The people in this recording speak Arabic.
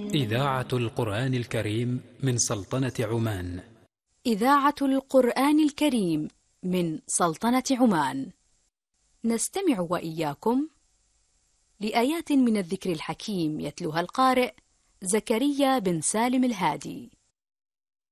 إذاعة القرآن الكريم من سلطنة عمان. إذاعة القرآن الكريم من سلطنة عمان. نستمع وإياكم لآيات من الذكر الحكيم يتلوها القارئ زكريا بن سالم الهادي.